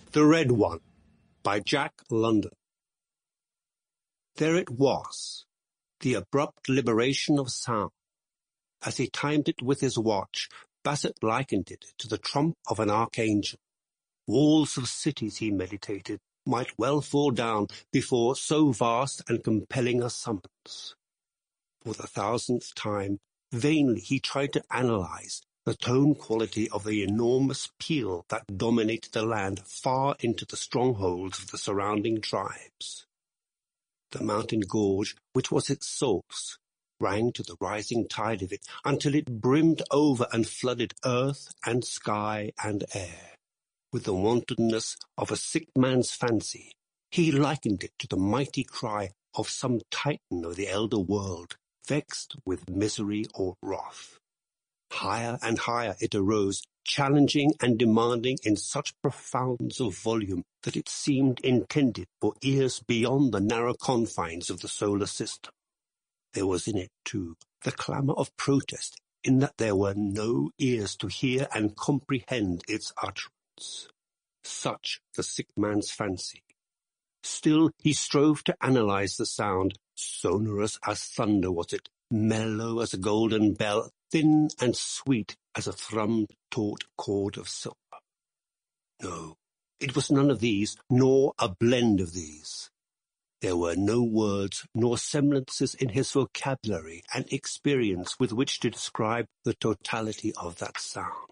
The Red One by Jack London. There it was, the abrupt liberation of sound. As he timed it with his watch, Bassett likened it to the trump of an archangel. Walls of cities, he meditated, might well fall down before so vast and compelling a summons. For the 1000th time, vainly he tried to analyze the tone quality of the enormous peal that dominated the land far into the strongholds of the surrounding tribes. The mountain gorge, which was its source, rang to the rising tide of it until it brimmed over and flooded earth and sky and air. With the wantonness of a sick man's fancy, he likened it to the mighty cry of some titan of the elder world, vexed with misery or wrath. Higher and higher it arose, challenging and demanding in such profounds of volume that it seemed intended for ears beyond the narrow confines of the solar system. There was in it, too, the clamour of protest, in that there were no ears to hear and comprehend its utterance. Such the sick man's fancy. Still he strove to analyze the sound. Sonorous as thunder was it, mellow as a golden bell, thin and sweet as a thrum-taut chord of silver. No, it was none of these, nor a blend of these. There were no words nor semblances in his vocabulary and experience with which to describe the totality of that sound.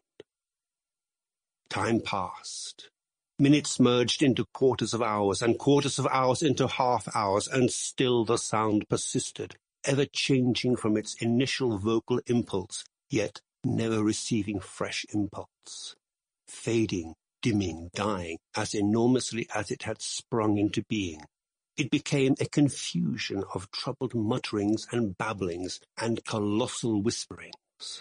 Time passed. Minutes merged into quarters of hours, and quarters of hours into half-hours, and still the sound persisted, ever changing from its initial vocal impulse, yet never receiving fresh impulse. Fading, dimming, dying, as enormously as it had sprung into being. It became a confusion of troubled mutterings and babblings and colossal whisperings.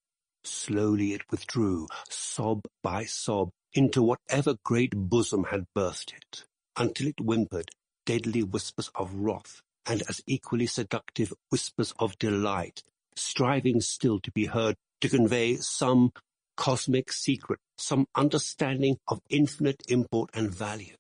Slowly it withdrew, sob by sob, into whatever great bosom had birthed it, until it whimpered deadly whispers of wrath, and as equally seductive whispers of delight, striving still to be heard, to convey some cosmic secret, some understanding of infinite import and value.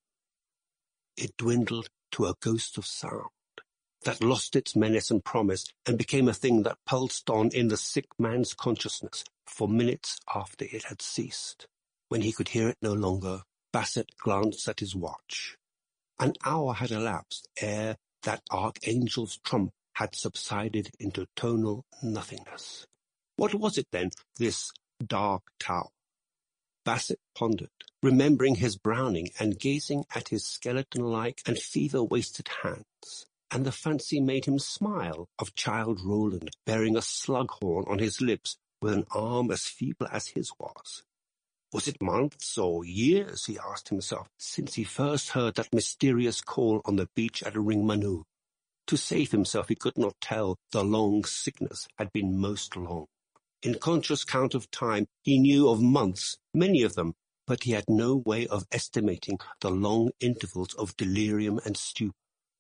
It dwindled to a ghost of sound, that lost its menace and promise, and became a thing that pulsed on in the sick man's consciousness for minutes after it had ceased. When he could hear it no longer, Bassett glanced at his watch. An hour had elapsed ere that archangel's trump had subsided into tonal nothingness. What was it then, this dark tower? Bassett pondered, remembering his Browning and gazing at his skeleton-like and fever-wasted hands, and the fancy made him smile of Childe Roland bearing a slug-horn on his lips with an arm as feeble as his was. Was it months or years, he asked himself, since he first heard that mysterious call on the beach at Ringmanu? To save himself he could not tell. The long sickness had been most long. In conscious count of time he knew of months, many of them, but he had no way of estimating the long intervals of delirium and stupor.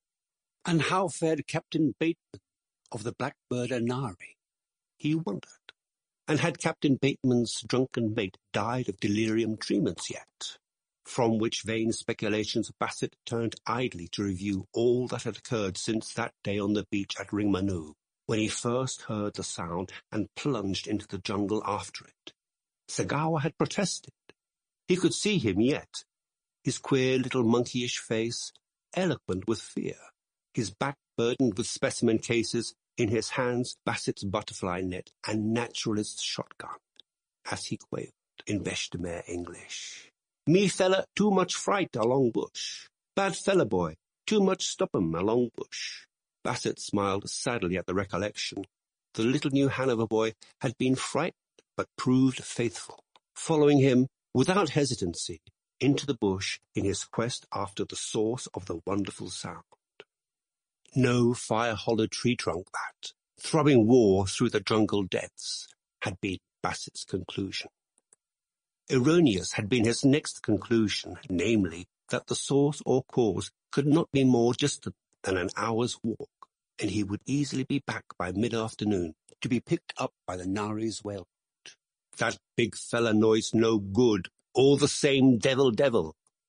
And how fared Captain Bateman of the Blackbird Anari? He wondered. And had Captain Bateman's drunken mate died of delirium tremens yet? From which vain speculations Bassett turned idly to review all that had occurred since that day on the beach at Ringmanu, when he first heard the sound and plunged into the jungle after it. Sagawa had protested. He could see him yet, his queer little monkeyish face, eloquent with fear, his back burdened with specimen cases, in his hands Bassett's butterfly net and naturalist's shotgun, as he quavered in Beshtemer English. "Me fella too much fright along bush. Bad fella boy, too much stop 'em along bush." Bassett smiled sadly at the recollection. The little New Hanover boy had been frightened, but proved faithful, following him without hesitancy into the bush in his quest after the source of the wonderful sound. No fire-hollowed tree trunk that, throbbing war through the jungle depths, had been Bassett's conclusion. Erroneous had been his next conclusion, namely, that the source or cause could not be more distant than an hour's walk, and he would easily be back by mid-afternoon to be picked up by the Nari's whaleboat. That big fella knows no good, all the same devil,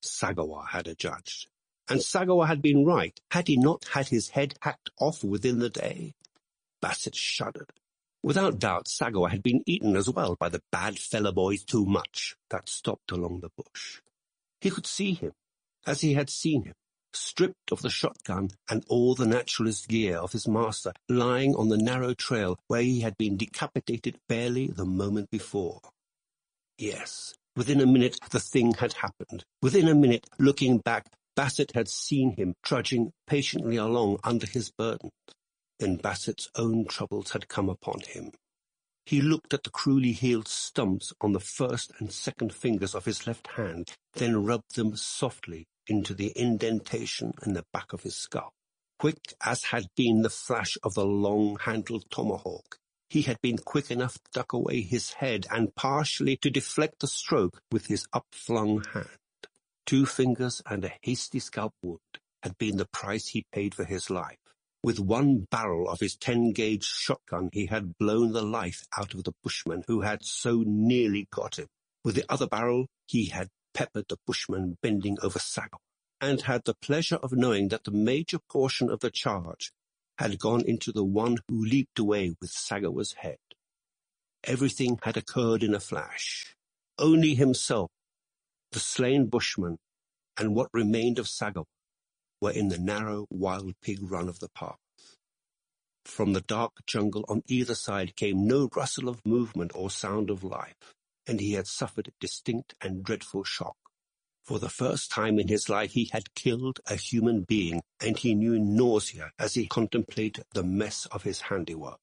Sagawa had adjudged. And Sagawa had been right, had he not had his head hacked off within the day. Basset shuddered. Without doubt, Sagawa had been eaten as well by the bad fellow boys Too Much that stopped along the bush. He could see him, as he had seen him, stripped of the shotgun and all the naturalist gear of his master, lying on the narrow trail where he had been decapitated barely the moment before. Yes, within a minute the thing had happened. Within a minute, looking back, Basset had seen him trudging patiently along under his burden. Then Basset's own troubles had come upon him. He looked at the cruelly healed stumps on the first and second fingers of his left hand, then rubbed them softly into the indentation in the back of his skull. Quick as had been the flash of the long-handled tomahawk, he had been quick enough to duck away his head and partially to deflect the stroke with his upflung hand. 2 fingers and a hasty scalp wound had been the price he paid for his life. With 1 barrel of his 10-gauge shotgun he had blown the life out of the bushman who had so nearly got him. With the other barrel he had peppered the bushman bending over Sagawa, and had the pleasure of knowing that the major portion of the charge had gone into the one who leaped away with Sagawa's head. Everything had occurred in a flash. Only himself, the slain bushman, and what remained of Sagawa were in the narrow wild pig run of the path. From the dark jungle on either side came no rustle of movement or sound of life, and he had suffered a distinct and dreadful shock. For the first time in his life he had killed a human being, and he knew nausea as he contemplated the mess of his handiwork.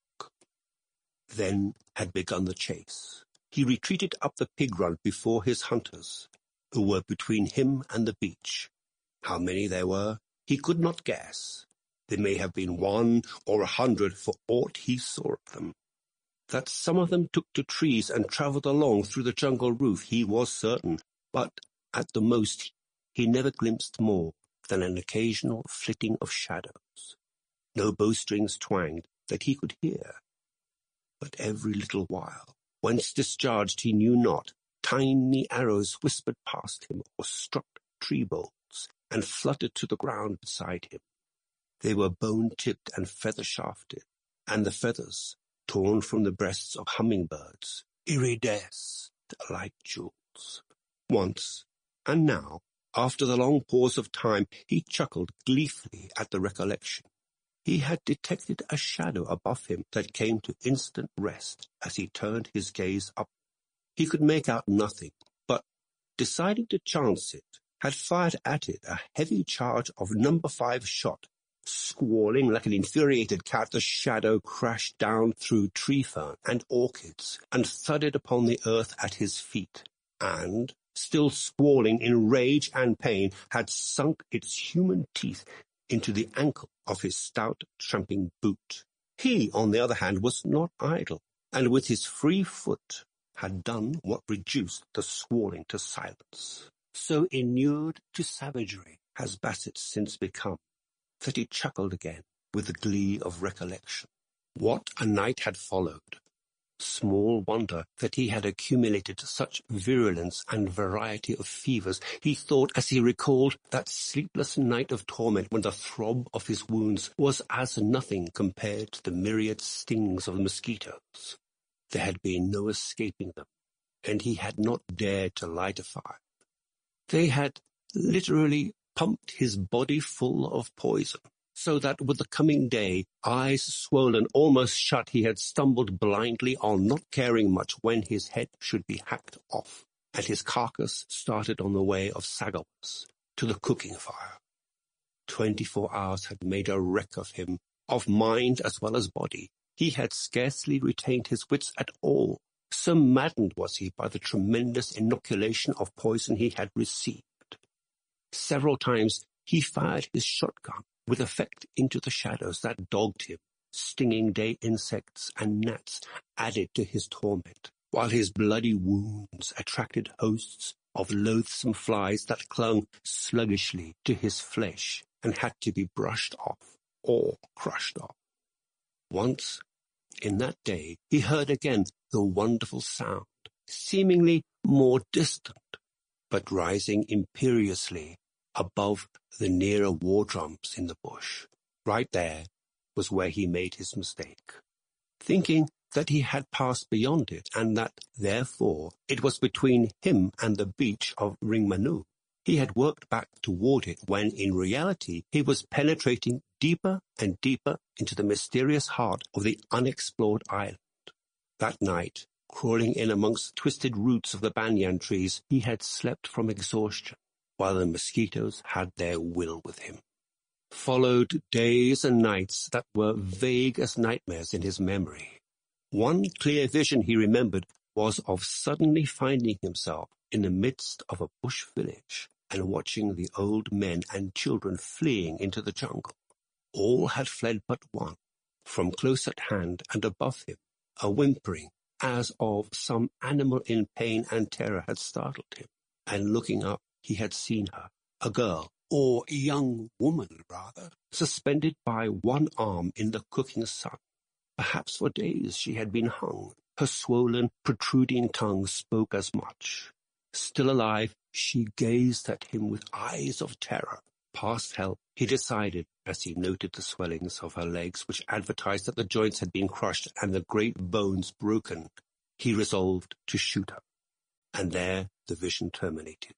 Then had begun the chase. He retreated up the pig run before his hunters, who were between him and the beach. How many there were, he could not guess. There may have been 1 or 100 for aught he saw of them. That some of them took to trees and travelled along through the jungle roof he was certain, but at the most he never glimpsed more than an occasional flitting of shadows. No bowstrings twanged that he could hear, but every little while, whence discharged he knew not, tiny arrows whispered past him or struck tree bolts and fluttered to the ground beside him. They were bone-tipped and feather-shafted, and the feathers, torn from the breasts of hummingbirds, iridesced like jewels. Once, and now, after the long pause of time, he chuckled gleefully at the recollection. He had detected a shadow above him that came to instant rest as he turned his gaze up. He could make out nothing, but, deciding to chance it, had fired at it a heavy charge of No. 5 shot. Squalling like an infuriated cat, the shadow crashed down through tree fern and orchids and thudded upon the earth at his feet, and, still squalling in rage and pain, had sunk its human teeth into the ankle of his stout tramping boot. He, on the other hand, was not idle, and with his free foot had done what reduced the squalling to silence. So inured to savagery has Basset since become, that he chuckled again with the glee of recollection. What a night had followed! Small wonder that he had accumulated such virulence and variety of fevers, he thought as he recalled that sleepless night of torment when the throb of his wounds was as nothing compared to the myriad stings of the mosquitoes. There had been no escaping them, and he had not dared to light a fire. They had literally pumped his body full of poison, so that with the coming day, eyes swollen almost shut, he had stumbled blindly on, not caring much when his head should be hacked off, and his carcass started on the way of Sagawa's to the cooking fire. 24 hours had made a wreck of him, of mind as well as body. He had scarcely retained his wits at all, so maddened was he by the tremendous inoculation of poison he had received. Several times he fired his shotgun with effect into the shadows that dogged him. Stinging day insects and gnats added to his torment, while his bloody wounds attracted hosts of loathsome flies that clung sluggishly to his flesh and had to be brushed off or crushed off. Once, in that day, he heard again the wonderful sound, seemingly more distant, but rising imperiously above the nearer war drums in the bush. Right there was where he made his mistake, thinking that he had passed beyond it, and that, therefore, it was between him and the beach of Ringmanu. He had worked back toward it when, in reality, he was penetrating deeper and deeper into the mysterious heart of the unexplored island. That night, crawling in amongst twisted roots of the banyan trees, he had slept from exhaustion, while the mosquitoes had their will with him. Followed days and nights that were vague as nightmares in his memory. One clear vision he remembered was of suddenly finding himself in the midst of a bush village and watching the old men and children fleeing into the jungle. All had fled but one. From close at hand and above him, a whimpering as of some animal in pain and terror had startled him, and looking up he had seen her, a girl, or young woman rather, suspended by one arm in the cooking sun. Perhaps for days she had been hung. Her swollen, protruding tongue spoke as much. Still alive, she gazed at him with eyes of terror. Past help, he decided, as he noted the swellings of her legs, which advertised that the joints had been crushed and the great bones broken. He resolved to shoot her. And there the vision terminated.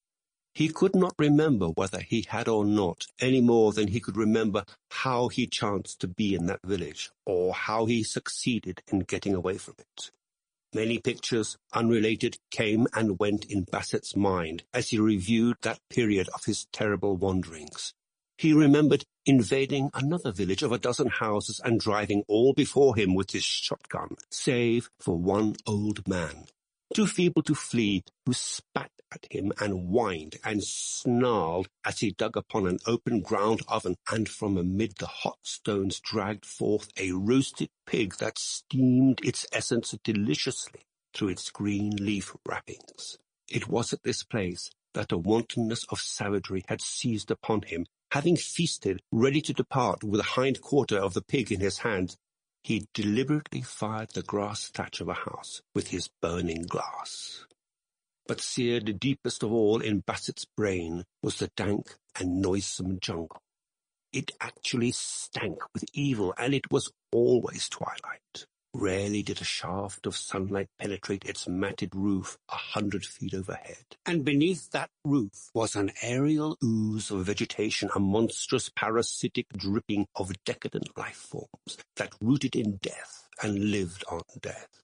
He could not remember whether he had or not, any more than he could remember how he chanced to be in that village, or how he succeeded in getting away from it. Many pictures, unrelated, came and went in Bassett's mind as he reviewed that period of his terrible wanderings. He remembered invading another village of a dozen houses and driving all before him with his shotgun, save for one old man, too feeble to flee, who spat at him and whined and snarled as he dug upon an open ground oven and from amid the hot stones dragged forth a roasted pig that steamed its essence deliciously through its green leaf wrappings. It was at this place that a wantonness of savagery had seized upon him. Having feasted, ready to depart with the hind quarter of the pig in his hand, he deliberately fired the grass thatch of a house with his burning glass. But seared deepest of all in Bassett's brain was the dank and noisome jungle. It actually stank with evil, and it was always twilight. Rarely did a shaft of sunlight penetrate its matted roof 100 feet overhead. And beneath that roof was an aerial ooze of vegetation, a monstrous parasitic dripping of decadent life forms that rooted in death and lived on death.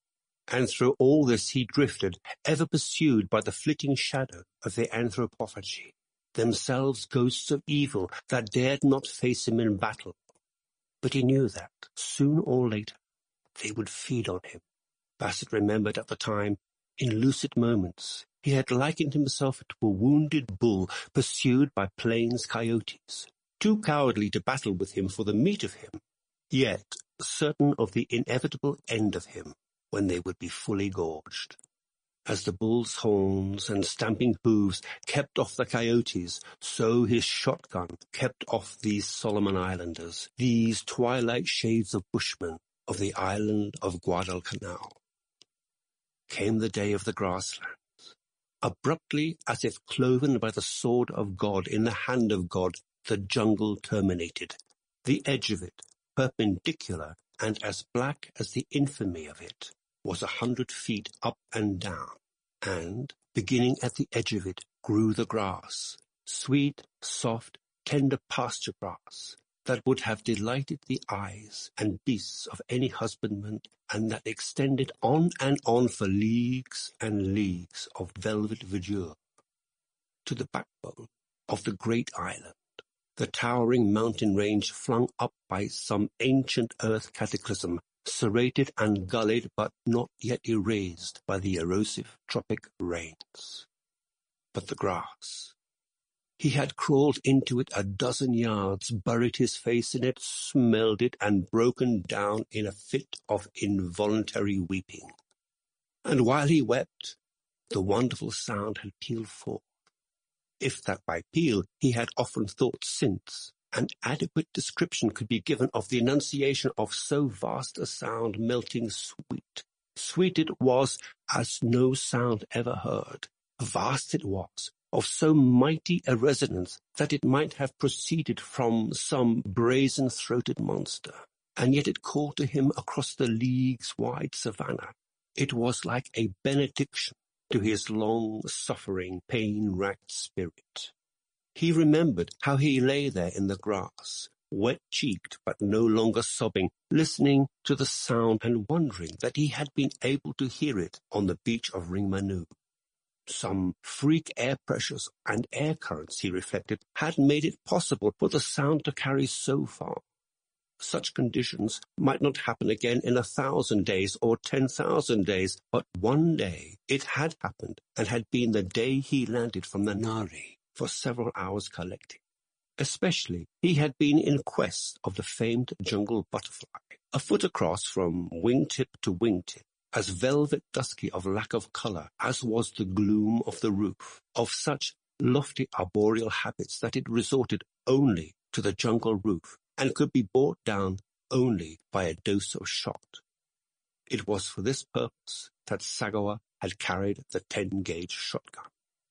And through all this he drifted, ever pursued by the flitting shadow of the anthropophagy, themselves ghosts of evil that dared not face him in battle. But he knew that, soon or later, they would feed on him. Bassett remembered at the time, in lucid moments, he had likened himself to a wounded bull pursued by plains coyotes, too cowardly to battle with him for the meat of him, yet certain of the inevitable end of him when they would be fully gorged. As the bull's horns and stamping hooves kept off the coyotes, so his shotgun kept off these Solomon Islanders, these twilight shades of bushmen, of the island of Guadalcanal. Came the day of the grasslands. Abruptly, as if cloven by the sword of God in the hand of God, the jungle terminated. The edge of it, perpendicular and as black as the infamy of it, was 100 feet up and down, and, beginning at the edge of it, grew the grass, sweet, soft, tender pasture grass, that would have delighted the eyes and beasts of any husbandman, and that extended on and on for leagues and leagues of velvet verdure. To the backbone of the great island, the towering mountain range flung up by some ancient earth cataclysm, serrated and gullied but not yet erased by the erosive tropic rains. But the grass. He had crawled into it a dozen yards, buried his face in it, smelled it, and broken down in a fit of involuntary weeping. And while he wept, the wonderful sound had pealed forth. If that by peal he had often thought since, an adequate description could be given of the enunciation of so vast a sound melting sweet. Sweet it was as no sound ever heard, Vast it was, of so mighty a resonance that it might have proceeded from some brazen-throated monster, and yet it called to him across the leagues-wide savannah. It was like a benediction to his long-suffering, pain-racked spirit. He remembered how he lay there in the grass, wet-cheeked but no longer sobbing, listening to the sound and wondering that he had been able to hear it on the beach of Ringmanu. Some freak air pressures and air currents, he reflected, had made it possible for the sound to carry so far. Such conditions might not happen again in 1,000 days or 10,000 days, but one day it had happened, and had been the day he landed from the Nari for several hours collecting. Especially, he had been in quest of the famed jungle butterfly, a foot across from wingtip to wingtip, as velvet dusky of lack of colour as was the gloom of the roof, of such lofty arboreal habits that it resorted only to the jungle roof, and could be brought down only by a dose of shot. It was for this purpose that Sagawa had carried the 10-gauge shotgun.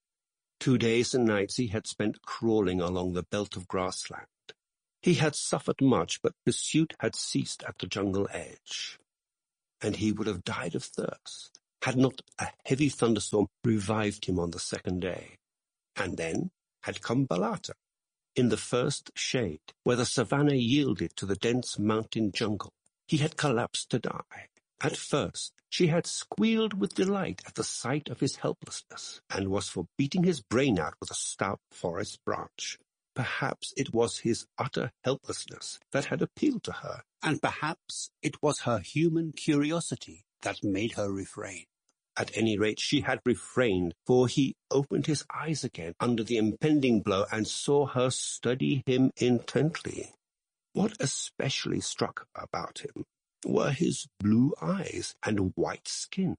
2 days and nights he had spent crawling along the belt of grassland. He had suffered much, but pursuit had ceased at the jungle edge, and he would have died of thirst had not a heavy thunderstorm revived him on the second day. And then had come Balata, in the first shade, where the savannah yielded to the dense mountain jungle. He had collapsed to die. At first, she had squealed with delight at the sight of his helplessness, and was for beating his brain out with a stout forest branch. Perhaps it was his utter helplessness that had appealed to her, and perhaps it was her human curiosity that made her refrain. At any rate, she had refrained, for he opened his eyes again under the impending blow and saw her study him intently. What especially struck her about him were his blue eyes and white skin.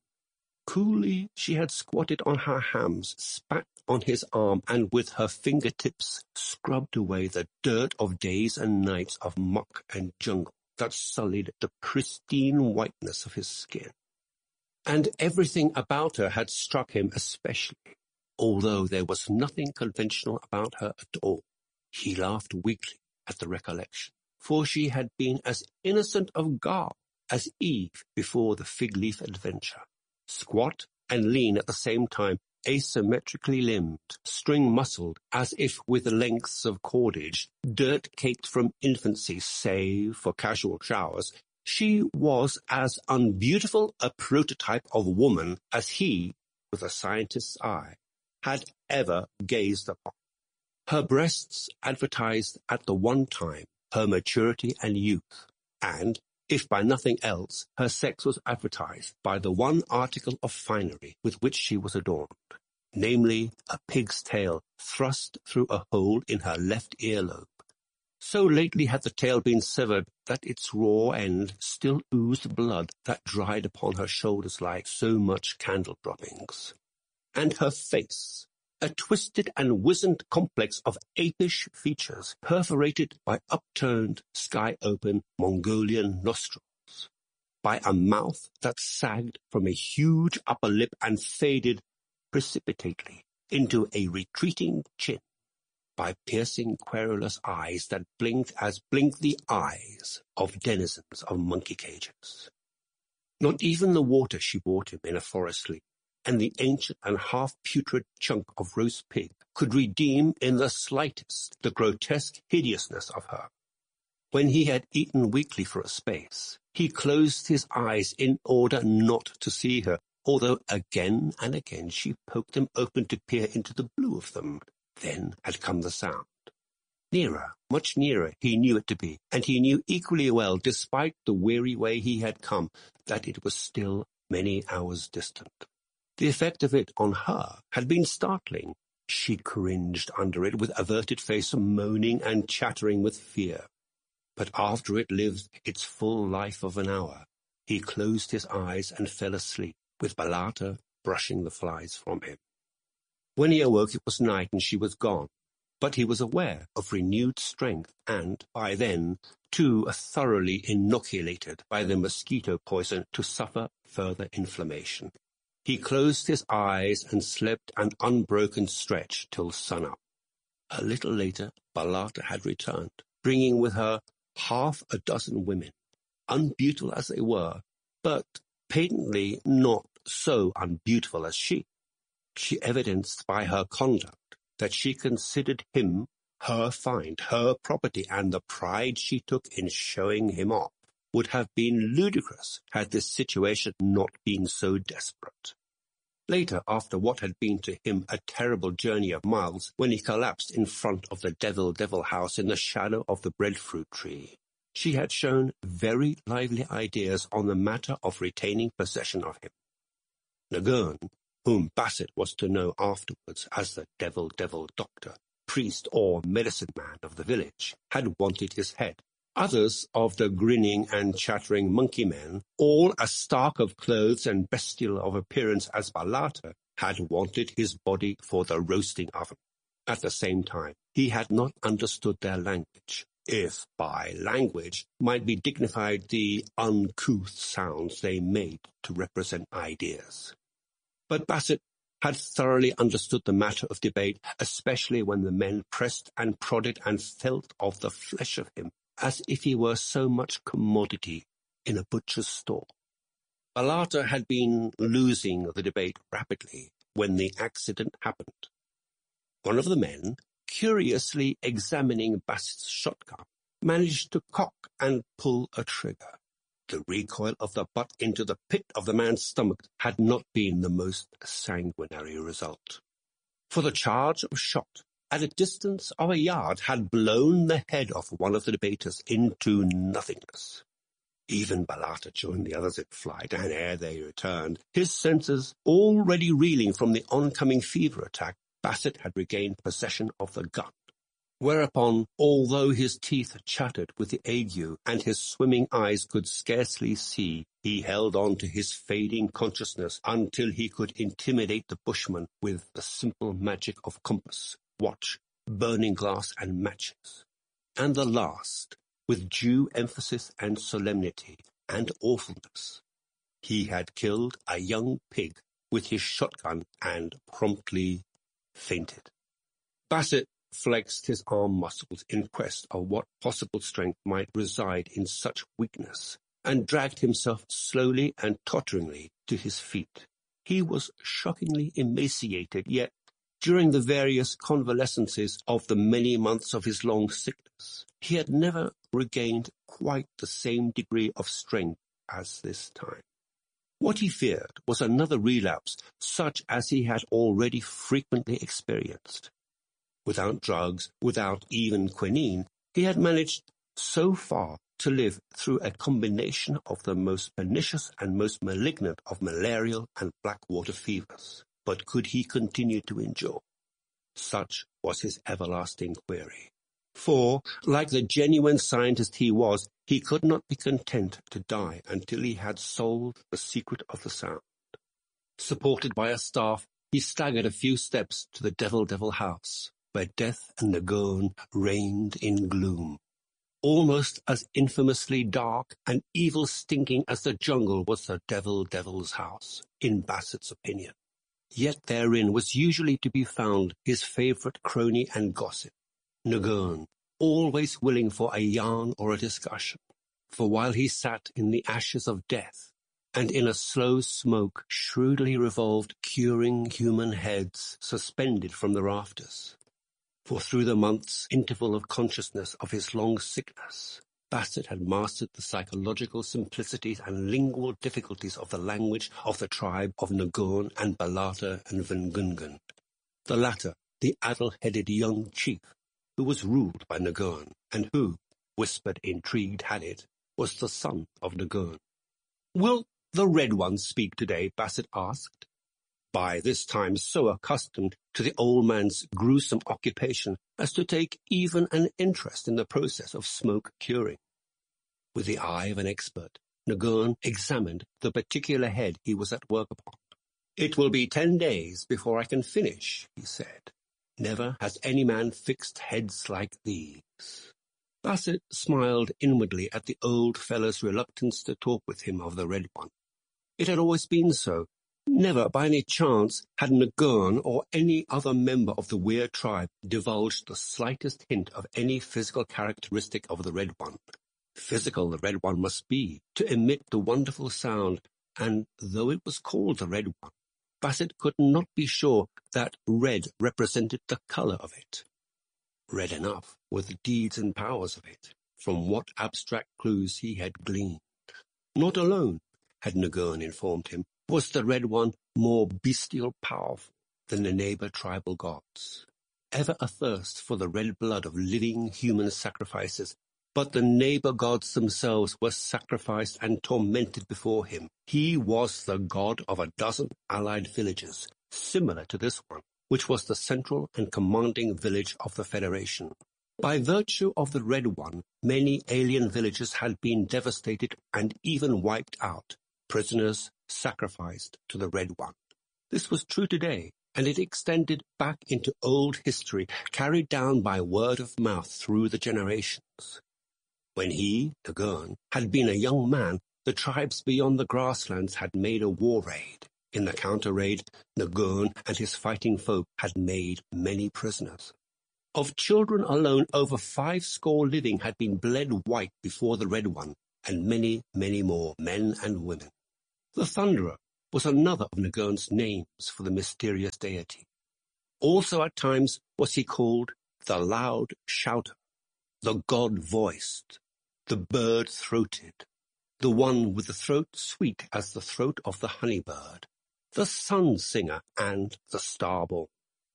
Coolly she had squatted on her hams, spat on his arm, and with her fingertips scrubbed away the dirt of days and nights of muck and jungle that sullied the pristine whiteness of his skin. And everything about her had struck him especially, although there was nothing conventional about her at all. He laughed weakly at the recollection, for she had been as innocent of guile as Eve before the fig-leaf adventure. Squat and lean at the same time, asymmetrically limbed, string-muscled, as if with lengths of cordage, dirt-caked from infancy, save for casual showers, she was as unbeautiful a prototype of woman as he, with a scientist's eye, had ever gazed upon. Her breasts advertised at the one time her maturity and youth, and, if by nothing else, her sex was advertised by the one article of finery with which she was adorned, namely a pig's tail thrust through a hole in her left earlobe. So lately had the tail been severed that its raw end still oozed blood that dried upon her shoulders like so much candle droppings. And her face, a twisted and wizened complex of apish features, perforated by upturned, sky-open Mongolian nostrils, by a mouth that sagged from a huge upper lip and faded precipitately into a retreating chin, by piercing, querulous eyes that blinked as blink the eyes of denizens of monkey cages. Not even the water she brought him in a forest leaf, and the ancient and half-putrid chunk of roast pig could redeem in the slightest the grotesque hideousness of her. When he had eaten weakly for a space, he closed his eyes in order not to see her, although again and again she poked them open to peer into the blue of them. Then had come the sound. Nearer, much nearer he knew it to be, and he knew equally well, despite the weary way he had come, that it was still many hours distant. The effect of it on her had been startling. She cringed under it with averted face, moaning and chattering with fear. But after it lived its full life of an hour, he closed his eyes and fell asleep, with Balata brushing the flies from him. When he awoke it was night and she was gone, but he was aware of renewed strength and, by then, too thoroughly inoculated by the mosquito poison to suffer further inflammation. He closed his eyes and slept an unbroken stretch till sun-up. A little later, Balata had returned, bringing with her 6 women, unbeautiful as they were, but patently not so unbeautiful as she. She evidenced by her conduct that she considered him her find, her property, and the pride she took in showing him off would have been ludicrous had this situation not been so desperate. Later, after what had been to him a terrible journey of miles, when he collapsed in front of the Devil house in the shadow of the breadfruit tree, she had shown very lively ideas on the matter of retaining possession of him. Nagurn, whom Basset was to know afterwards as the Devil doctor, priest or medicine man of the village, had wanted his head. Others of the grinning and chattering monkey men, all as stark of clothes and bestial of appearance as Balata, had wanted his body for the roasting oven. At the same time, he had not understood their language, if by language might be dignified the uncouth sounds they made to represent ideas. But Basset had thoroughly understood the matter of debate, especially when the men pressed and prodded and felt of the flesh of him, as if he were so much commodity in a butcher's store. Balata had been losing the debate rapidly when the accident happened. One of the men, curiously examining Basset's shotgun, managed to cock and pull a trigger. The recoil of the butt into the pit of the man's stomach had not been the most sanguinary result, for the charge of shot at a distance of a yard had blown the head of one of the debaters into nothingness. Even Balata joined the others in flight, and ere they returned, his senses already reeling from the oncoming fever attack, Basset had regained possession of the gun. Whereupon, although his teeth chattered with the ague and his swimming eyes could scarcely see, he held on to his fading consciousness until he could intimidate the bushman with the simple magic of compass, watch, burning glass, and matches. And the last, with due emphasis and solemnity and awfulness. He had killed a young pig with his shotgun and promptly fainted. Basset flexed his arm muscles in quest of what possible strength might reside in such weakness, and dragged himself slowly and totteringly to his feet. He was shockingly emaciated, yet during the various convalescences of the many months of his long sickness, he had never regained quite the same degree of strength as this time. What he feared was another relapse, such as he had already frequently experienced. Without drugs, without even quinine, he had managed so far to live through a combination of the most pernicious and most malignant of malarial and black water fevers. But could he continue to endure? Such was his everlasting query. For, like the genuine scientist he was, he could not be content to die until he had solved the secret of the sound. Supported by a staff, he staggered a few steps to the Devil house, where death and Nagurn reigned in gloom. Almost as infamously dark and evil-stinking as the jungle was the Devil's house, in Basset's opinion. Yet therein was usually to be found his favourite crony and gossip, Nagurn, always willing for a yarn or a discussion. For while he sat in the ashes of death, and in a slow smoke shrewdly revolved curing human heads suspended from the rafters, for through the months' interval of consciousness of his long sickness, Basset had mastered the psychological simplicities and lingual difficulties of the language of the tribe of Nagurn and Balata and Vengungun. The latter, the addle-headed young chief, who was ruled by Nagurn, and who, whispered intrigued had it, was the son of Nagurn. "Will the Red One speak today?" Basset asked, by this time so accustomed to the old man's gruesome occupation as to take even an interest in the process of smoke curing. With the eye of an expert, Nagurn examined the particular head he was at work upon. "It will be 10 days before I can finish," he said. "Never has any man fixed heads like these." Basset smiled inwardly at the old fellow's reluctance to talk with him of the Red One. It had always been so, Never by any chance had Nagurn or any other member of the Weir tribe divulged the slightest hint of any physical characteristic of the Red One. Physical the Red One must be, to emit the wonderful sound, and though it was called the Red One, Bassett could not be sure that red represented the colour of it. Red enough were the deeds and powers of it, from what abstract clues he had gleaned. Not alone, had Nagurn informed him, was the Red One more bestial powerful than the neighbour tribal gods. Ever athirst for the red blood of living human sacrifices, but the neighbour gods themselves were sacrificed and tormented before him. He was the god of a dozen allied villages, similar to this one, which was the central and commanding village of the Federation. By virtue of the Red One, many alien villages had been devastated and even wiped out, prisoners sacrificed to the Red One. This was true today, and it extended back into old history, carried down by word of mouth through the generations. When he, Nagurn, had been a young man, the tribes beyond the grasslands had made a war raid. In the counter-raid, Nagurn and his fighting folk had made many prisoners. Of children alone, over 50 living had been bled white before the Red One, and many, many more, men and women. The Thunderer was another of Nagurn's names for the mysterious deity. Also at times was he called the Loud Shouter, the God-voiced, the Bird-throated, the one with the throat sweet as the throat of the honey-bird, the Sun-singer, and the Star-born.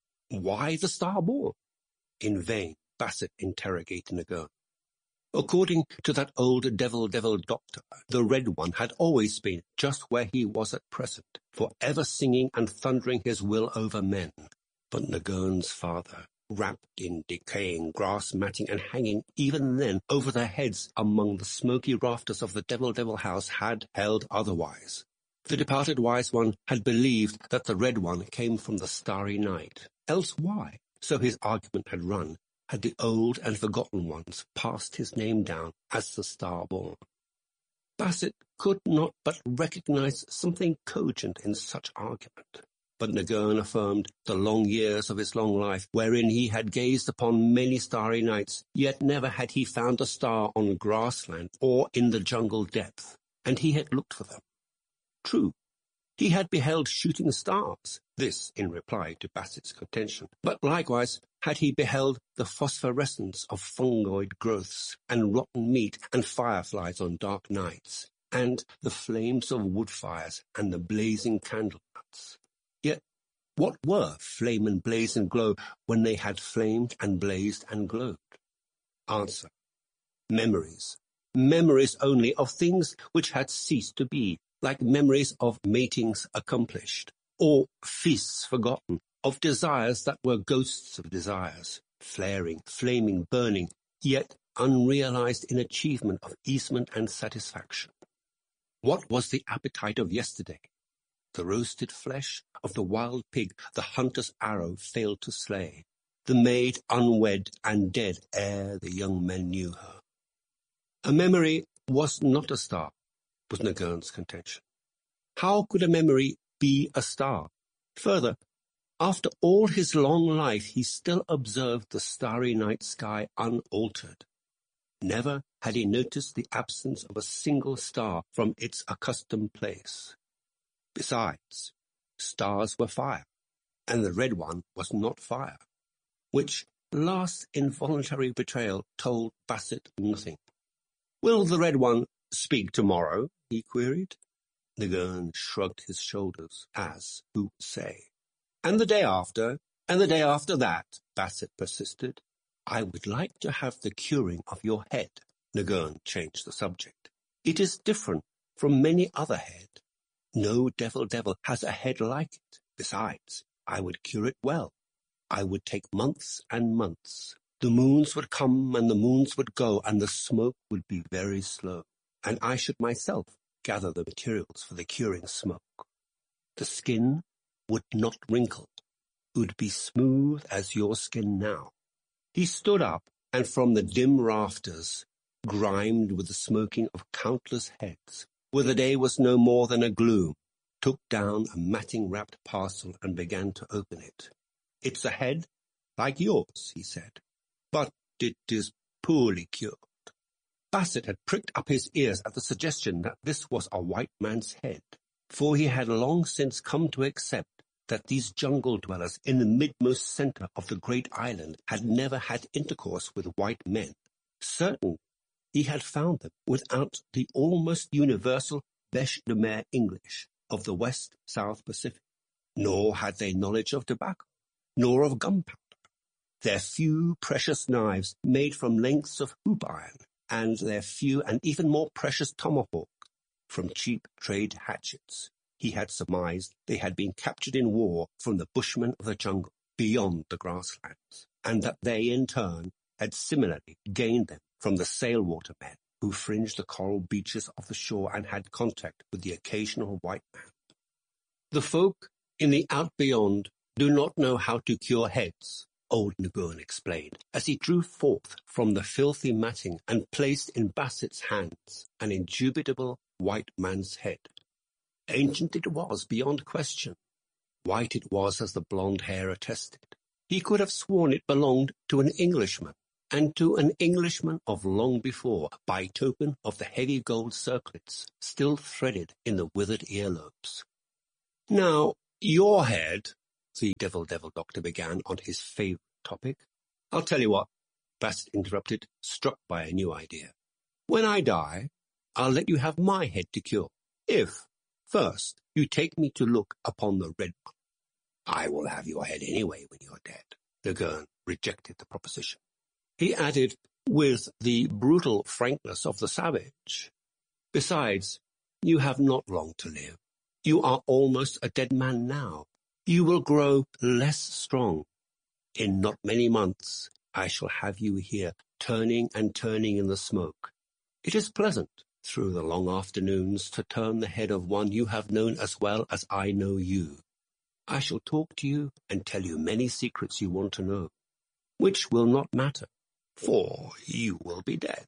Why the Star-born? In vain Bassett interrogated Nagurn. According to that old devil doctor, the Red One had always been just where he was at present, forever singing and thundering his will over men. But Nagurn's father, wrapped in decaying grass matting and hanging even then over their heads among the smoky rafters of the devil house, had held otherwise. The departed wise one had believed that the Red One came from the starry night. Else why, so his argument had run, had the old and forgotten ones passed his name down as the Star-born? Bassett could not but recognize something cogent in such argument. But Nagurn affirmed the long years of his long life, wherein he had gazed upon many starry nights, yet never had he found a star on grassland or in the jungle depth, and he had looked for them. True, he had beheld shooting stars, this in reply to Bassett's contention, but likewise had he beheld the phosphorescence of fungoid growths and rotten meat and fireflies on dark nights, and the flames of wood fires and the blazing candle nuts. Yet what were flame and blaze and glow when they had flamed and blazed and glowed? Answer: memories. Memories only of things which had ceased to be, like memories of matings accomplished, or feasts forgotten, of desires that were ghosts of desires, flaring, flaming, burning, yet unrealized in achievement of easement and satisfaction. What was the appetite of yesterday? The roasted flesh of the wild pig the hunter's arrow failed to slay, the maid unwed and dead ere the young men knew her. A memory was not a star, was Nagurn's contention. How could a memory be a star? Further, after all his long life he still observed the starry night sky unaltered. Never had he noticed the absence of a single star from its accustomed place. Besides, stars were fire, and the Red One was not fire, which last involuntary betrayal told Bassett nothing. "Will the Red One speak tomorrow?" he queried. Nagurn shrugged his shoulders, as who would say. "And the day after, and the day after that," Bassett persisted. "I would like to have the curing of your head." Nagurn changed the subject. "It is different from many other head. No devil has a head like it. Besides, I would cure it well. I would take months and months. The moons would come and the moons would go, and the smoke would be very slow, and I should myself gather the materials for the curing smoke. The skin would not wrinkle. It would be smooth as your skin now." He stood up, and from the dim rafters, grimed with the smoking of countless heads, where the day was no more than a gloom, took down a matting-wrapped parcel and began to open it. "It's a head like yours," he said, "but it is poorly cured." Bassett had pricked up his ears at the suggestion that this was a white man's head, for he had long since come to accept that these jungle dwellers in the midmost centre of the great island had never had intercourse with white men. Certainly, he had found them without the almost universal bêche de mer English of the West-South Pacific, nor had they knowledge of tobacco, nor of gunpowder. Their few precious knives made from lengths of hoop iron, and their few and even more precious tomahawks from cheap trade hatchets. He had surmised they had been captured in war from the bushmen of the jungle beyond the grasslands, and that they in turn had similarly gained them from the sail-water men who fringed the coral beaches of the shore and had contact with the occasional white man. "The folk in the out beyond do not know how to cure heads," old Nagoon explained, as he drew forth from the filthy matting and placed in Bassett's hands an indubitable white man's head. Ancient it was beyond question. White it was as the blonde hair attested. He could have sworn it belonged to an Englishman, and to an Englishman of long before, by token of the heavy gold circlets still threaded in the withered earlobes. "Now, your head," the devil doctor began on his favourite topic. "I'll tell you what," Bassett interrupted, struck by a new idea. "When I die, I'll let you have my head to cure, if, first, you take me to look upon the red one." "I will have your head anyway when you're dead." Nagoon rejected the proposition. He added, with the brutal frankness of the savage, "Besides, you have not long to live. You are almost a dead man now. You will grow less strong. In not many months I shall have you here, turning and turning in the smoke. It is pleasant, through the long afternoons, to turn the head of one you have known as well as I know you. I shall talk to you and tell you many secrets you want to know, which will not matter, for you will be dead."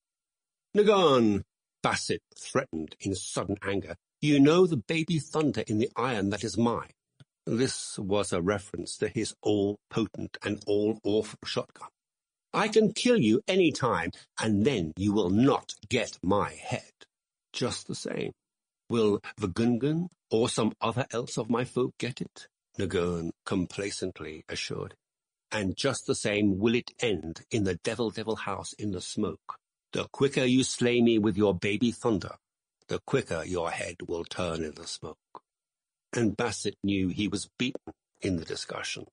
"Nagoon," Bassett threatened in sudden anger, "you know the baby thunder in the iron that is mine." This was a reference to his all-potent and all-awful shotgun. "I can kill you any time, and then you will not get my head. Just the same, will the Gungan or some other else of my folk get it?" Nagoon complacently assured him. "And just the same will it end in the devil house in the smoke. The quicker you slay me with your baby thunder, the quicker your head will turn in the smoke." And Bassett knew he was beaten in the discussion.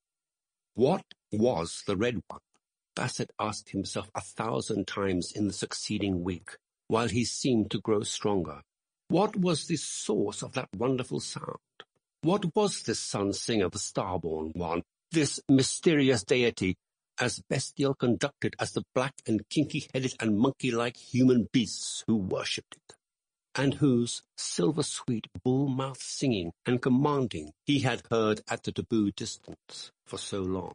What was the red one? Bassett asked himself 1,000 times in the succeeding week, while he seemed to grow stronger. What was the source of that wonderful sound? What was this sun-singer, the star-born one, this mysterious deity, as bestial conducted as the black and kinky-headed and monkey-like human beasts who worshipped it, and whose silver-sweet bull-mouthed singing and commanding he had heard at the taboo distance for so long?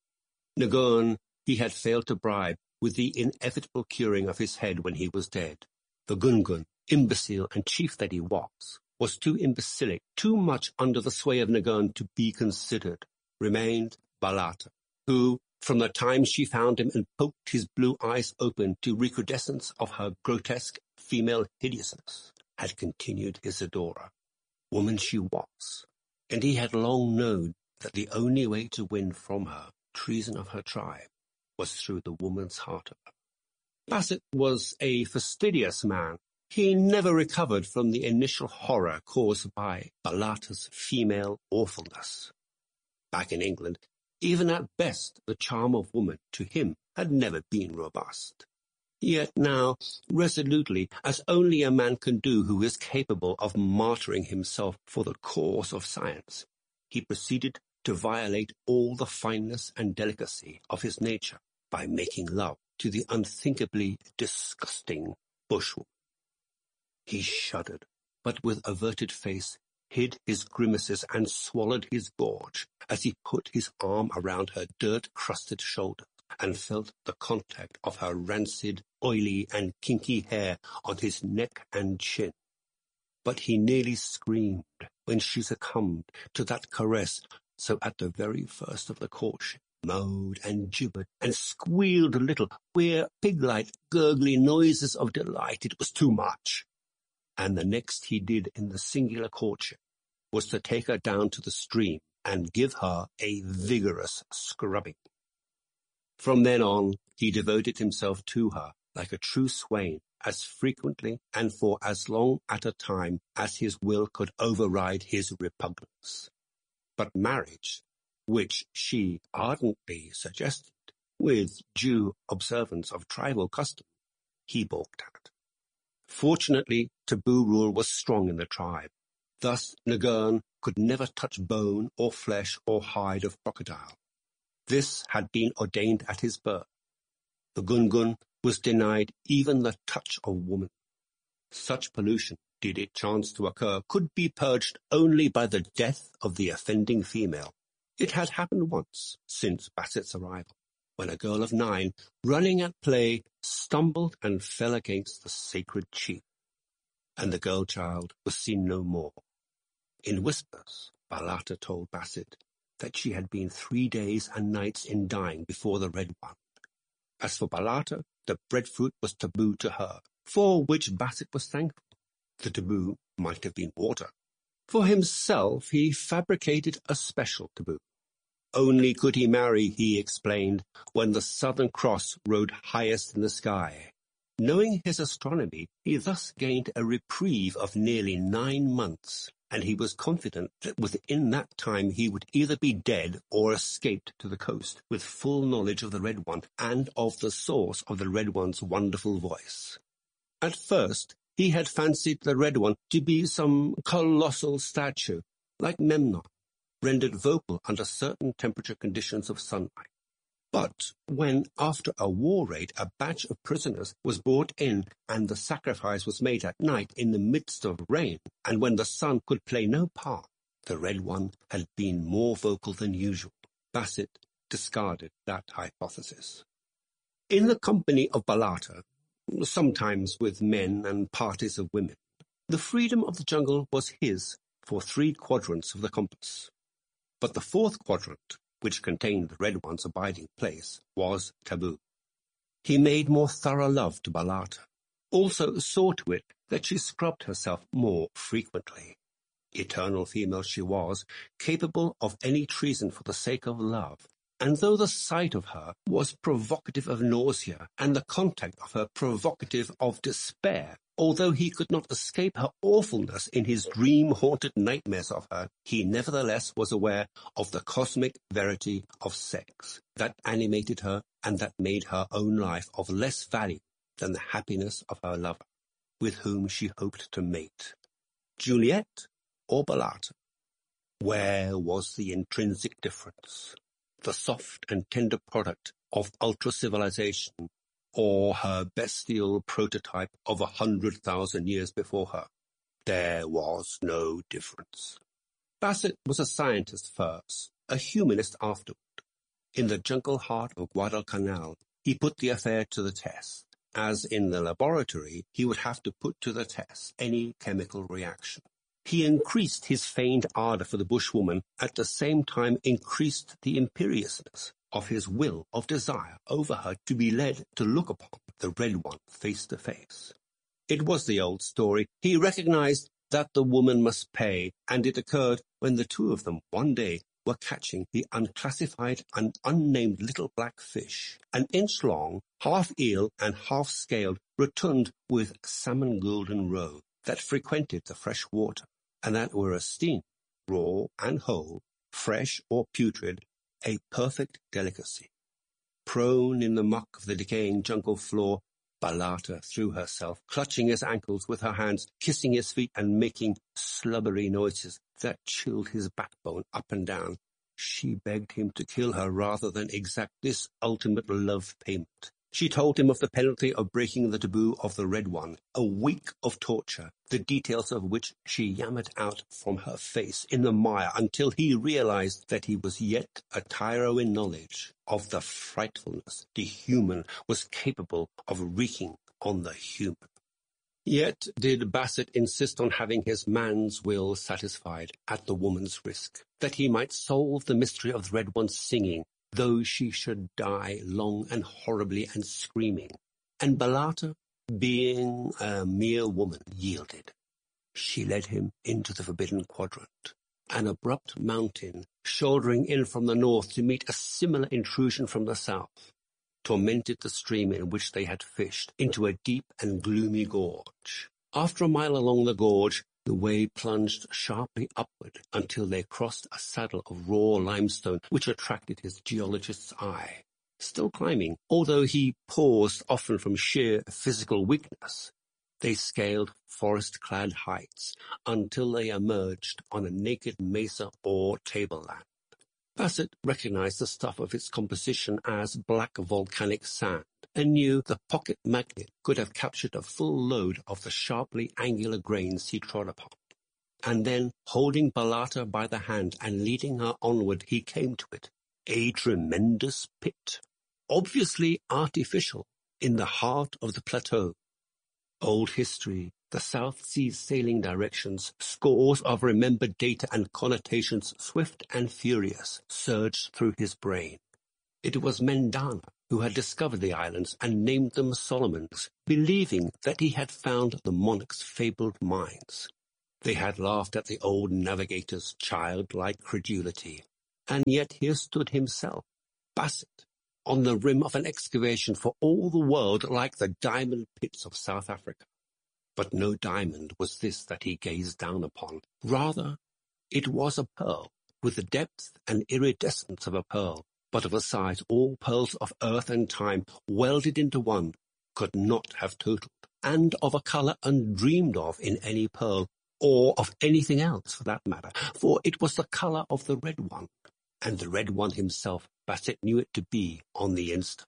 Nagoon he had failed to bribe with the inevitable curing of his head when he was dead. The Gungan, imbecile and chief that he was too imbecilic, too much under the sway of Nagoon to be considered. Remained Balata, who, from the time she found him and poked his blue eyes open to recrudescence of her grotesque female hideousness, had continued his adorer. Woman she was, and he had long known that the only way to win from her treason of her tribe was through the woman's heart of her. Bassett was a fastidious man. He never recovered from the initial horror caused by Balata's female awfulness. Back in England, even at best, the charm of woman to him had never been robust. Yet now, resolutely, as only a man can do who is capable of martyring himself for the cause of science, he proceeded to violate all the fineness and delicacy of his nature by making love to the unthinkably disgusting bushwoman. He shuddered, but with averted face hid his grimaces and swallowed his gorge as he put his arm around her dirt-crusted shoulder and felt the contact of her rancid, oily and kinky hair on his neck and chin. but he nearly screamed when she succumbed to that caress. So at the very first of the courtship, moaned and gibbered and squealed a little, queer, pig-like, gurgly noises of delight. It was too much. And the next he did in the singular courtship was to take her down to the stream and give her a vigorous scrubbing. From then on, he devoted himself to her like a true swain, as frequently and for as long at a time as his will could override his repugnance. But marriage, which she ardently suggested, with due observance of tribal custom, he balked at. Fortunately, taboo rule was strong in the tribe. Thus, Ngern could never touch bone or flesh or hide of crocodile. This had been ordained at his birth. The Gungun was denied even the touch of woman. Such pollution, did it chance to occur, could be purged only by the death of the offending female. It had happened once since Bassett's arrival, when a girl of 9, running at play, stumbled and fell against the sacred chief, and the girl-child was seen no more. In whispers, Balata told Bassett that she had been 3 days and nights in dying before the Red One. As for Balata, the breadfruit was taboo to her, for which Bassett was thankful. The taboo might have been water. For himself, he fabricated a special taboo. Only could he marry, he explained, when the Southern Cross rode highest in the sky. Knowing his astronomy, he thus gained a reprieve of nearly 9 months, and he was confident that within that time he would either be dead or escaped to the coast, with full knowledge of the Red One and of the source of the Red One's wonderful voice. At first, he had fancied the Red One to be some colossal statue, like Memnon, rendered vocal under certain temperature conditions of sunlight. But when, after a war raid, a batch of prisoners was brought in and the sacrifice was made at night in the midst of rain, and when the sun could play no part, the Red One had been more vocal than usual. Bassett discarded that hypothesis. In the company of Balata, sometimes with men and parties of women, the freedom of the jungle was his for 3 quadrants of the compass. But the 4th quadrant, which contained the Red One's abiding place, was taboo. He made more thorough love to Balata, also saw to it that she scrubbed herself more frequently. Eternal female she was, capable of any treason for the sake of love, and though the sight of her was provocative of nausea, and the contact of her provocative of despair, although he could not escape her awfulness in his dream-haunted nightmares of her, he nevertheless was aware of the cosmic verity of sex that animated her and that made her own life of less value than the happiness of her lover, with whom she hoped to mate. Juliet or Balata? Where was the intrinsic difference? The soft and tender product of ultra-civilization, or her bestial prototype of 100,000 years before her? There was no difference. Bassett was a scientist first, a humanist afterward. In the jungle heart of Guadalcanal, he put the affair to the test, as in the laboratory he would have to put to the test any chemical reaction. He increased his feigned ardor for the bushwoman, at the same time increased the imperiousness of his will of desire over her to be led to look upon the Red One face to face. It was the old story. He recognized that the woman must pay, and it occurred when the two of them one day were catching the unclassified and unnamed little black fish, an inch long, half eel and half scaled, rotund with salmon golden roe, that frequented the fresh water, and that were esteemed, raw and whole, fresh or putrid, a perfect delicacy. Prone in the muck of the decaying jungle floor, Balata threw herself, clutching his ankles with her hands, kissing his feet and making slubbery noises that chilled his backbone up and down. She begged him to kill her rather than exact this ultimate love payment. She told him of the penalty of breaking the taboo of the Red One, a week of torture, the details of which she yammered out from her face in the mire until he realized that he was yet a tyro in knowledge of the frightfulness the human was capable of wreaking on the human. Yet did Bassett insist on having his man's will satisfied at the woman's risk, that he might solve the mystery of the Red One's singing, though she should die long and horribly and screaming. And Balata, being a mere woman, yielded. She led him into the forbidden quadrant, an abrupt mountain shouldering in from the north to meet a similar intrusion from the south, tormented the stream in which they had fished into a deep and gloomy gorge. After a mile along the gorge, the way plunged sharply upward until they crossed a saddle of raw limestone which attracted his geologist's eye. Still climbing, although he paused often from sheer physical weakness, they scaled forest-clad heights until they emerged on a naked mesa or tableland. Bassett recognized the stuff of its composition as black volcanic sand, and knew the pocket magnet could have captured a full load of the sharply angular grains he trod upon. And then, holding Balata by the hand and leading her onward, he came to it, a tremendous pit, obviously artificial, in the heart of the plateau. Old history, the South Seas sailing directions, scores of remembered data and connotations, swift and furious, surged through his brain. It was Mendana who had discovered the islands and named them Solomons, believing that he had found the monarch's fabled mines. They had laughed at the old navigator's childlike credulity, and yet here stood himself, Bassett, on the rim of an excavation for all the world like the diamond pits of South Africa. But no diamond was this that he gazed down upon. Rather, it was a pearl, with the depth and iridescence of a pearl, but of a size all pearls of earth and time, welded into one, could not have totaled, and of a colour undreamed of in any pearl, or of anything else for that matter, for it was the colour of the Red One, and the Red One himself Bassett knew it to be on the instant.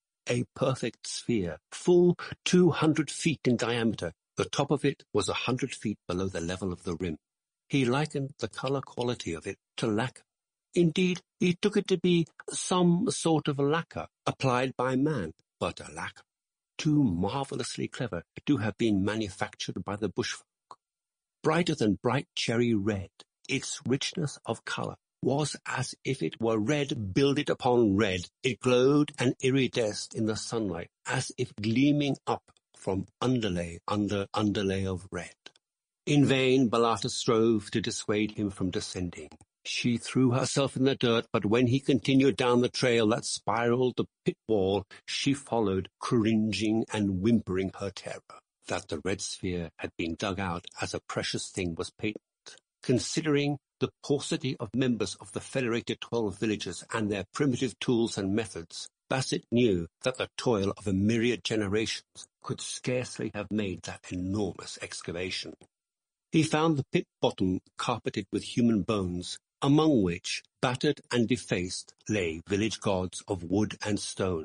A perfect sphere, full 200 feet in diameter. The top of it was 100 feet below the level of the rim. He likened the colour quality of it to lacquer. Indeed, he took it to be some sort of lacquer applied by man, but a lacquer too marvellously clever to have been manufactured by the bushfolk. Brighter than bright cherry red, its richness of colour was as if it were red builded upon red. It glowed and iridesced in the sunlight, as if gleaming up from underlay under underlay of red. In vain Balata strove to dissuade him from descending. She threw herself in the dirt, but when he continued down the trail that spiraled the pit wall, she followed, cringing and whimpering her terror. That the red sphere had been dug out as a precious thing was patent. Considering the paucity of members of the federated 12 villages and their primitive tools and methods, Bassett knew that the toil of a myriad generations could scarcely have made that enormous excavation. He found the pit bottom carpeted with human bones, among which, battered and defaced, lay village gods of wood and stone.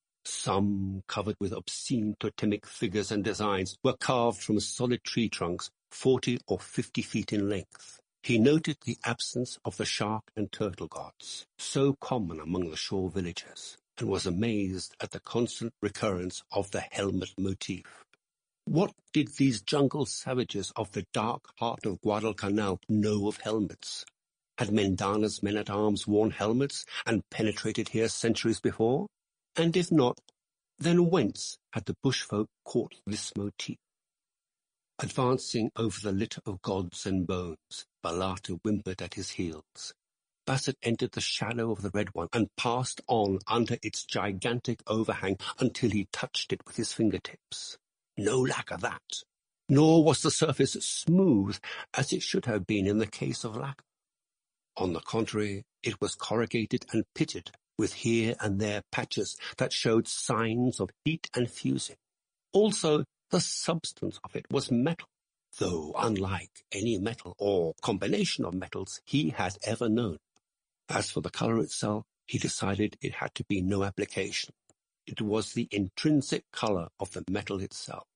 Some, covered with obscene totemic figures and designs, were carved from solid tree trunks 40 or 50 feet in length. He noted the absence of the shark and turtle gods, so common among the shore villages, and was amazed at the constant recurrence of the helmet motif. What did these jungle savages of the dark heart of Guadalcanal know of helmets? Had Mendana's men-at-arms worn helmets and penetrated here centuries before? And if not, then whence had the bushfolk caught this motif? Advancing over the litter of gods and bones, Balata whimpered at his heels. Bassett entered the shadow of the Red One and passed on under its gigantic overhang until he touched it with his fingertips. No lacquer that, nor was the surface smooth as it should have been in the case of lacquer. On the contrary, it was corrugated and pitted, with here and there patches that showed signs of heat and fusing. Also, the substance of it was metal, though unlike any metal or combination of metals he had ever known. As for the colour itself, he decided it had to be no application. It was the intrinsic colour of the metal itself.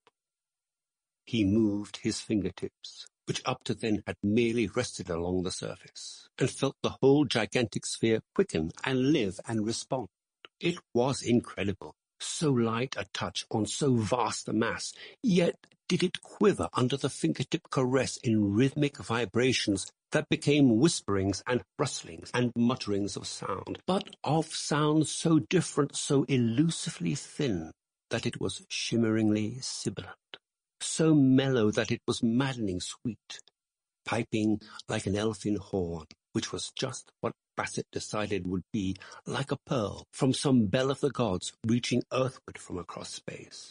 He moved his fingertips, which up to then had merely rested along the surface, and felt the whole gigantic sphere quicken and live and respond. It was incredible. So light a touch on so vast a mass, yet did it quiver under the fingertip caress in rhythmic vibrations that became whisperings and rustlings and mutterings of sound, but of sound so different, so elusively thin, that it was shimmeringly sibilant, so mellow that it was maddening sweet, piping like an elfin horn, which was just what Bassett decided would be like a pearl from some bell of the gods reaching earthward from across space.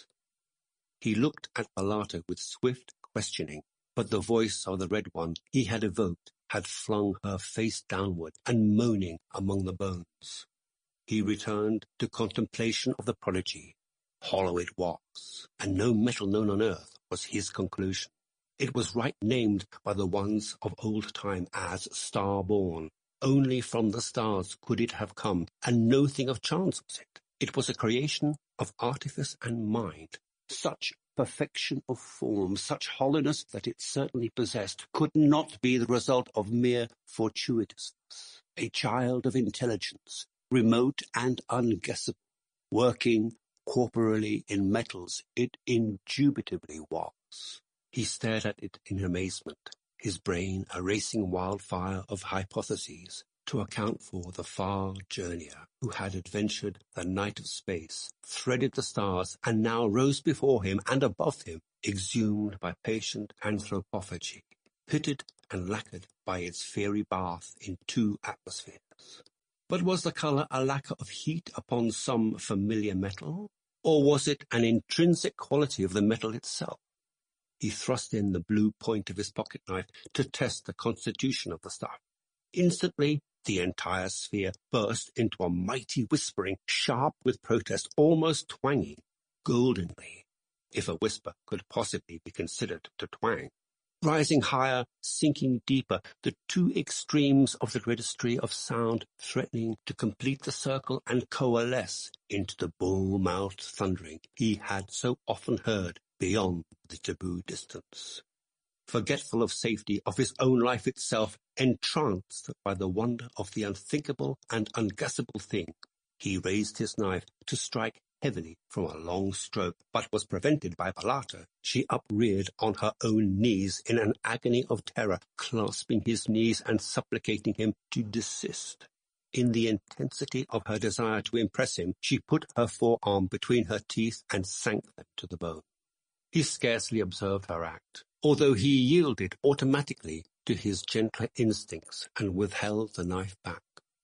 He looked at Balata with swift questioning, but the voice of the Red One he had evoked had flung her face downward and moaning among the bones. He returned to contemplation of the prodigy. Hollow it was, and no metal known on earth, was his conclusion. It was right named by the ones of old time as star-born. Only from the stars could it have come, and no thing of chance was it. It was a creation of artifice and mind. Such perfection of form, such hollowness that it certainly possessed, could not be the result of mere fortuitousness. A child of intelligence, remote and unguessable, working corporally in metals, it indubitably was. He stared at it in amazement, his brain a racing wildfire of hypotheses to account for the far journeyer who had adventured the night of space, threaded the stars, and now rose before him and above him, exhumed by patient anthropophagy, pitted and lacquered by its fiery bath in 2 atmospheres. But was the colour a lacquer of heat upon some familiar metal, or was it an intrinsic quality of the metal itself? He thrust in the blue point of his pocket-knife to test the constitution of the stuff. Instantly, the entire sphere burst into a mighty whispering, sharp with protest, almost twanging, goldenly, if a whisper could possibly be considered to twang. Rising higher, sinking deeper, the 2 extremes of the registry of sound threatening to complete the circle and coalesce into the bull-mouthed thundering he had so often heard beyond the taboo distance. Forgetful of safety, of his own life itself, entranced by the wonder of the unthinkable and unguessable thing, he raised his knife to strike heavily from a long stroke, but was prevented by Balata. She upreared on her own knees in an agony of terror, clasping his knees and supplicating him to desist. In the intensity of her desire to impress him, she put her forearm between her teeth and sank them to the bone. He scarcely observed her act, although he yielded automatically to his gentler instincts and withheld the knife back.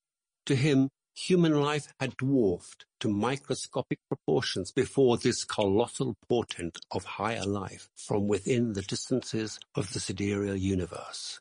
To him, human life had dwarfed to microscopic proportions before this colossal portent of higher life from within the distances of the sidereal universe.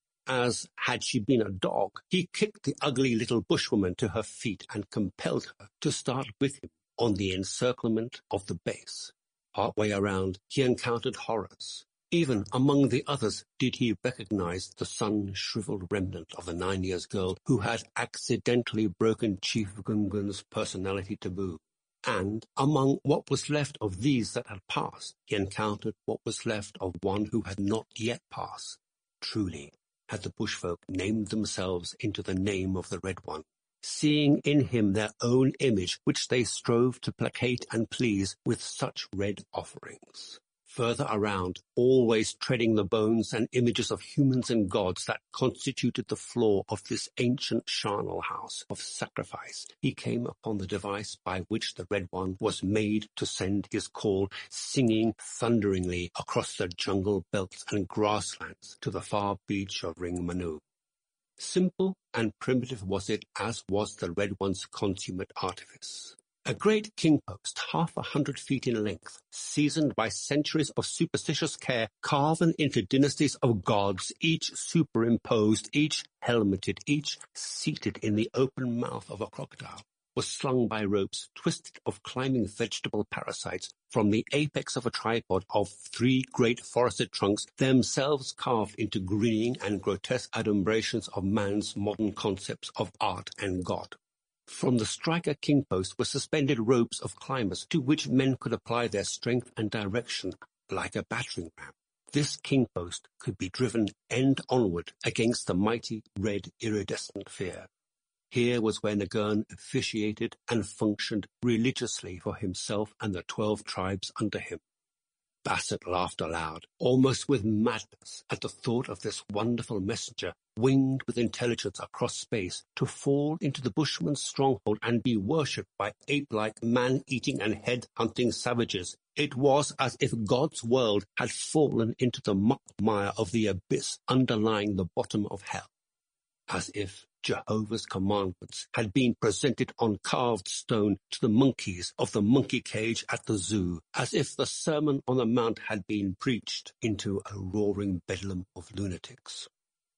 As had she been a dog, he kicked the ugly little bushwoman to her feet and compelled her to start with him on the encirclement of the base. Partway around, he encountered horrors. Even among the others did he recognize the sun-shriveled remnant of the 9-year girl who had accidentally broken Chief Gungun's personality taboo. And among what was left of these that had passed, he encountered what was left of one who had not yet passed. Truly, had the bushfolk named themselves into the name of the Red One, seeing in him their own image, which they strove to placate and please with such red offerings. Further around, always treading the bones and images of humans and gods that constituted the floor of this ancient charnel house of sacrifice, he came upon the device by which the Red One was made to send his call, singing thunderingly across the jungle belts and grasslands to the far beach of Ringmanu. Simple and primitive was it, as was the Red One's consummate artifice. A great king-post, 100 feet in length, seasoned by centuries of superstitious care, carven into dynasties of gods, each superimposed, each helmeted, each seated in the open mouth of a crocodile, was slung by ropes twisted of climbing vegetable parasites from the apex of a tripod of 3 great forested trunks, themselves carved into grinning and grotesque adumbrations of man's modern concepts of art and God. From the striker king-post were suspended ropes of climbers to which men could apply their strength and direction like a battering ram. This king-post could be driven end onward against the mighty red iridescent fear. Here was where Nagurn officiated and functioned religiously for himself and the 12 tribes under him. Basset laughed aloud, almost with madness, at the thought of this wonderful messenger, winged with intelligence across space, to fall into the bushman's stronghold and be worshipped by ape-like, man-eating and head-hunting savages. It was as if God's world had fallen into the muck mire of the abyss underlying the bottom of hell. As if Jehovah's commandments had been presented on carved stone to the monkeys of the monkey cage at the zoo, as if the Sermon on the Mount had been preached into a roaring bedlam of lunatics.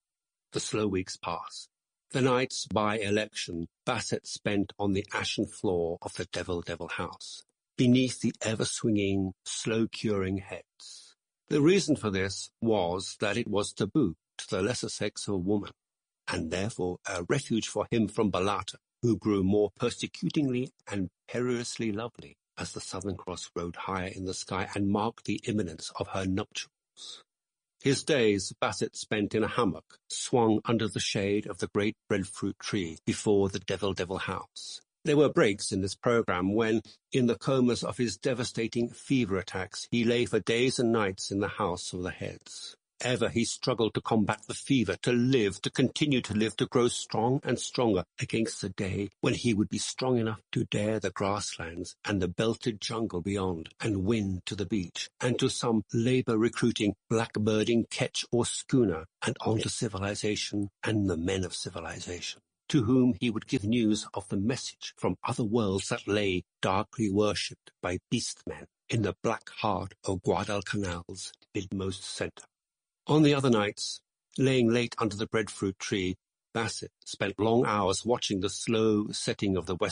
The slow weeks passed. The nights by election Basset spent on the ashen floor of the Devil House, beneath the ever-swinging, slow-curing heads. The reason for this was that it was taboo to the lesser sex of woman, and therefore a refuge for him from Balata, who grew more persecutingly and perilously lovely as the Southern Cross rode higher in the sky and marked the imminence of her nuptials. His days Basset spent in a hammock, swung under the shade of the great breadfruit tree before the Devil House. There were breaks in this program when, in the comas of his devastating fever attacks, he lay for days and nights in the House of the Heads. Ever he struggled to combat the fever, to live, to continue to live, to grow strong and stronger against the day when he would be strong enough to dare the grasslands and the belted jungle beyond, and win to the beach, and to some labor-recruiting, blackbirding ketch or schooner, and on to civilization and the men of civilization, to whom he would give news of the message from other worlds that lay darkly worshipped by beast-men in the black heart of Guadalcanal's midmost centre. On the other nights, laying late under the breadfruit tree, Basset spent long hours watching the slow setting of the west